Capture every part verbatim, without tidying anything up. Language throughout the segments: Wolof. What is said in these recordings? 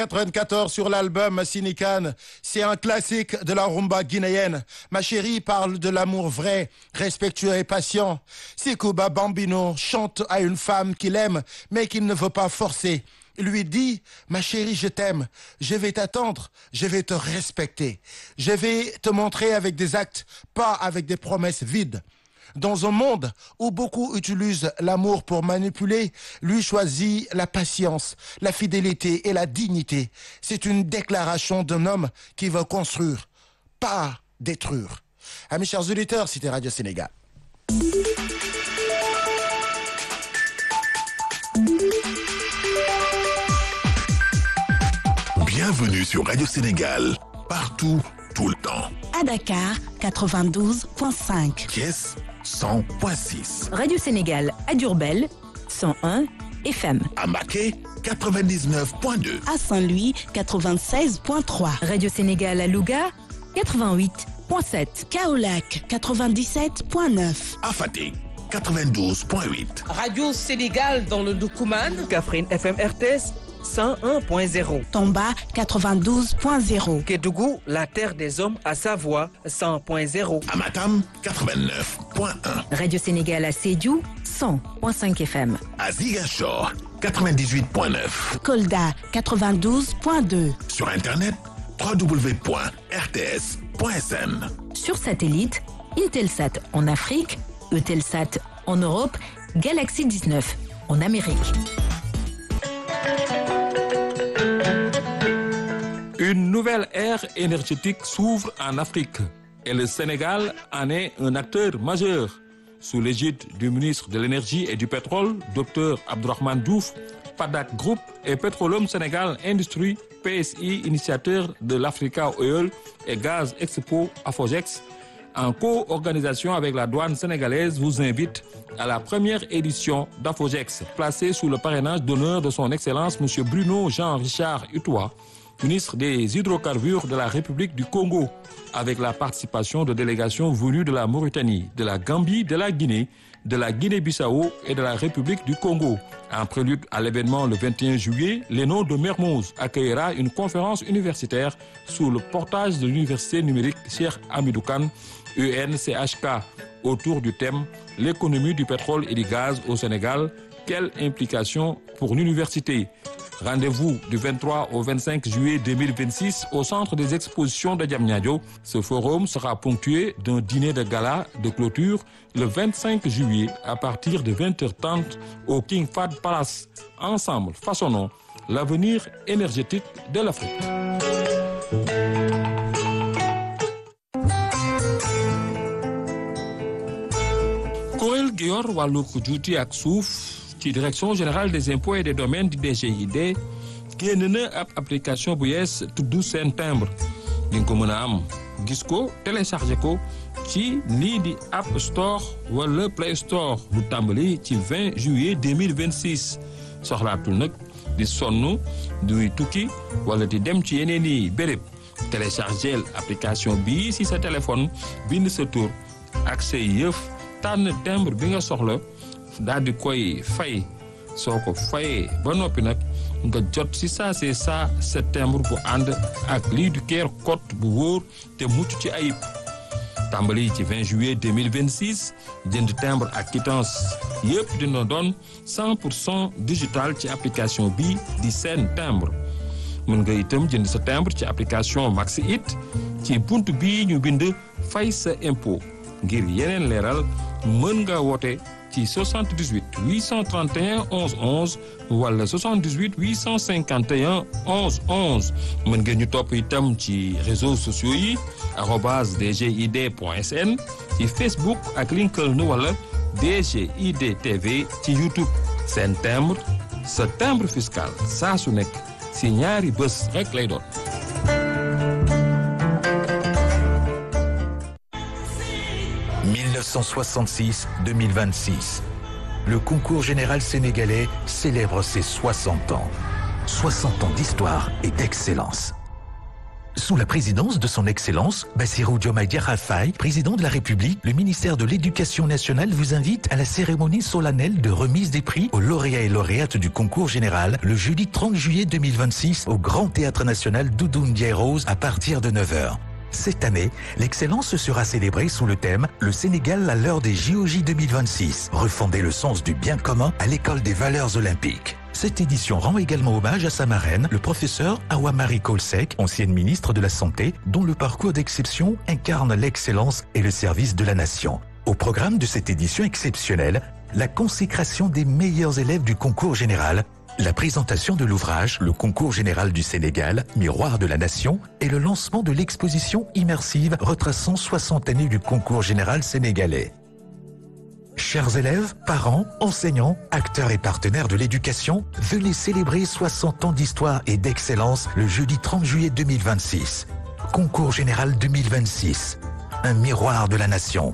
quatre-vingt-quatorze sur l'album Sinikane, c'est un classique de la rumba guinéenne. Ma chérie parle de l'amour vrai, respectueux et patient. Sikouba Bambino chante à une femme qu'il aime, mais qu'il ne veut pas forcer. Il lui dit, ma chérie, je t'aime, je vais t'attendre, je vais te respecter. Je vais te montrer avec des actes, pas avec des promesses vides. Dans un monde où beaucoup utilisent l'amour pour manipuler, lui choisit la patience, la fidélité et la dignité. C'est une déclaration d'un homme qui veut construire, pas détruire. Amis chers auditeurs, c'était Radio Sénégal. Bienvenue sur Radio Sénégal, partout, tout le temps. À Dakar, quatre-vingt-douze virgule cinq. Thiès, cent virgule six. Radio Sénégal à Diourbel, cent un F M. À Mbacké, quatre-vingt-dix-neuf virgule deux. À Saint-Louis, quatre-vingt-seize virgule trois. Radio Sénégal à Louga, quatre-vingt-huit virgule sept. Kaolack, quatre-vingt-dix-sept virgule neuf. À Fatick, quatre-vingt-douze virgule huit. Radio Sénégal dans le Doukoumane. Kaffrine F M R T S cent un virgule zéro. Tomba, quatre-vingt-douze virgule zéro. Kédougou, la terre des hommes à Savoie, cent virgule zéro. À Matam, quatre-vingt-neuf virgule un. Radio Sénégal à Sédhiou, cent virgule cinq F M. À Ziguinchor, quatre-vingt-dix-huit virgule neuf. Kolda, quatre-vingt-douze virgule deux. Sur Internet, w w w point r t s point s n. Sur satellite, Intelsat en Afrique, Eutelsat en Europe, Galaxy dix-neuf en Amérique. Une nouvelle ère énergétique s'ouvre en Afrique et le Sénégal en est un acteur majeur. Sous l'égide du ministre de l'Énergie et du Pétrole, Dr Abdourahmane Diouf, Padak Group et Petroleum Sénégal Industrie, P S I, initiateur de l'Africa Oil et Gaz Expo Afogex, en co-organisation avec la douane sénégalaise, vous invite à la première édition d'Afogex, placée sous le parrainage d'honneur de son Excellence M. Bruno Jean-Richard Utois, ministre des Hydrocarbures de la République du Congo, avec la participation de délégations venues de la Mauritanie, de la Gambie, de la Guinée, de la Guinée-Bissau et de la République du Congo. En prélude à l'événement le vingt et un juillet, l'E N O de Mermoz accueillera une conférence universitaire sous le portage de l'université numérique Cheikh Hamidou Kane, U N C H K, autour du thème « L'économie du pétrole et du gaz au Sénégal, quelle implication pour l'université ?» Rendez-vous du vingt-trois au vingt-cinq juillet deux mille vingt-six au centre des expositions de Diamniadio. Ce forum sera ponctué d'un dîner de gala de clôture le vingt-cinq juillet à partir de vingt heures trente au King Fahd Palace. Ensemble, façonnons l'avenir énergétique de l'Afrique. kuréel gi yor wàllu juuti ak suuf ci direction générale des impôts et des domaines di D G I D génn na ab application bu yees tudd Sen Timbre di nga ko mën a am gis ko téléchargé ko ci lii di App Store wala Play Store lu tàmbali ci vingt juillet deux mille vingt-six soxlaatul nag di sonn duy tukki wala di dem ci yeneen i béréb téléchargé application bii si sa téléphone bind sa tur ak say yëf tànn timbre bi nga soxla daal di koy fay soo ko fayee ba noppi nag nga jot si saa see saa sa timbre bu ànd ak lii du keer code bu wóor te mucc ci ayib tàmbali ci vingt juillet deux mille vingt-six jënd timbre ak quittance yëpp dina doon cent pour cent digital ci application bi di Sen Timbre mën nga itam jënd sa timbre ci application Maxi It ci bunt bii ñu bind fay sa impôt ngir yeneen leeral mën nga woote ci soixante-dix-huit huit cent trente et un onze onze wala soixante-dix-huit huit cent cinquante et un onze onze mën ngeen ñu topp itam ci réseaux sociaux yi arobase d g i d point s n ci Facebook ak LinkedIn wala D G I D T V ci YouTube. Sen Timbre sa timbre fiscal saa su nekk si ñaari bés rek lay doon. mille neuf cent soixante-six à deux mille vingt-six. Le concours général sénégalais célèbre ses soixante ans. soixante ans d'histoire et d'excellence. Sous la présidence de son Excellence, Bassirou Diomaye Diakhar Faye, président de la République, le ministère de l'Éducation nationale vous invite à la cérémonie solennelle de remise des prix aux lauréats et lauréates du concours général le jeudi trente juillet deux mille vingt-six au Grand Théâtre National Doudou Ndiaye Rose à partir de neuf heures. Cette année, l'excellence sera célébrée sous le thème « Le Sénégal à l'heure des J O J deux mille vingt-six, refonder le sens du bien commun à l'école des valeurs olympiques ». Cette édition rend également hommage à sa marraine, le professeur Awa Marie Kolsek, ancienne ministre de la Santé, dont le parcours d'exception incarne l'excellence et le service de la nation. Au programme de cette édition exceptionnelle, la consécration des meilleurs élèves du concours général, la présentation de l'ouvrage « Le concours général du Sénégal, miroir de la nation » et le lancement de l'exposition immersive retraçant soixante années du concours général sénégalais. Chers élèves, parents, enseignants, acteurs et partenaires de l'éducation, venez célébrer soixante ans d'histoire et d'excellence le jeudi trente juillet deux mille vingt-six. Concours général deux mille vingt-six, un miroir de la nation.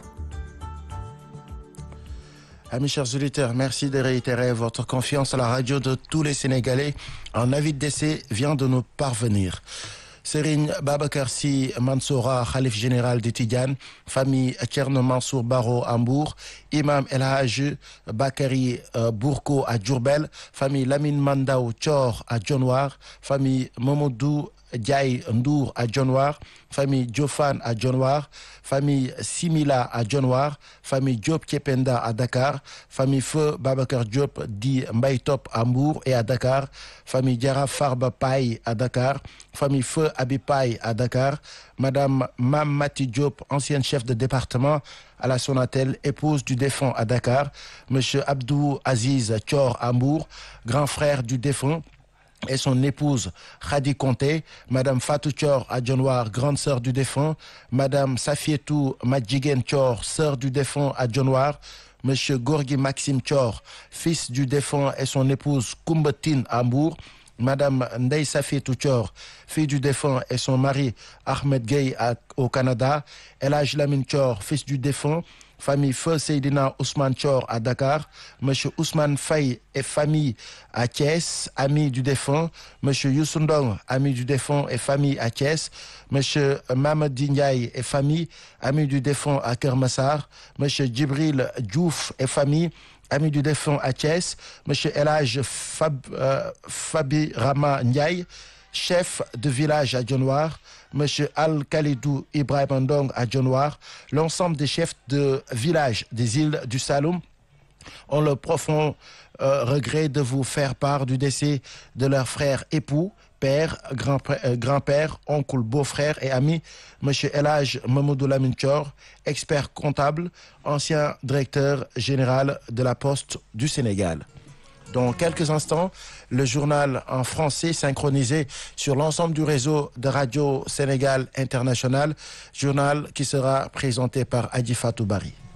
Amis chers auditeurs, merci de réitérer votre confiance à la radio de tous les Sénégalais. Un avis de décès vient de nous parvenir. Serigne Babacar Sy Mansoura, Khalif général de Tidiane, famille Thierno Mansour Baro à Mbour, Imam El Hadj Bakary euh, Bourko à Diourbel, famille Lamine Mandaou Thior à Dionewar, famille Momodou Diaye Ndour à Dionewar, famille Diofane à Dionewar, famille Simila à Dionewar, famille Diop Kependa à Dakar, famille Feu Babacar Diop dit Mbaïtop à Mbour et à Dakar, famille Diara Farba Paye à Dakar, famille Feu Abipaye à Dakar, Madame Mamati Diop, ancienne chef de département à la Sonatel, épouse du défunt à Dakar, Monsieur Abdou Aziz Thior à Mbour, grand frère du défunt, et son épouse Khadi Conté, Madame Fatou Thior à Dionewar, grande sœur du défunt, Madame Safietou Madjigen Thior, sœur du défunt à Dionewar, Monsieur Gorgui Maxime Thior, fils du défunt et son épouse Koumbatine à Mbour, Madame Ndeye Safietou Thior, fille du défunt et son mari Ahmed Gueye à, au Canada, El Hadj Lamine Thior, fils du défunt, famille Feu Seydina Ousmane Thior à Dakar, Monsieur Ousmane Faye et famille à Thiès, ami du défunt, Monsieur Youssou Ndong, ami du défunt et famille à Thiès, Monsieur Mamadi Ndiaye et famille, ami du défunt à Keur Massar, Monsieur Djibril Diouf et famille, ami du défunt à Thiès, Monsieur El Hadj Fab, euh, Fabi Rama Ndiaye, chef de village à Dionewar, Monsieur Al-Khalidou Ibrahim Ndong à Dionewar, l'ensemble des chefs de village des îles du Saloum ont le profond euh, regret de vous faire part du décès de leur frère époux, père, grand-père, euh, grand-père, oncle, beau-frère et ami, Monsieur El Hadj Mamadou Lamine Thior, expert comptable, ancien directeur général de la Poste du Sénégal. Dans quelques instants, le journal en français synchronisé sur l'ensemble du réseau de Radio Sénégal International, journal qui sera présenté par Adi Fatou Bari.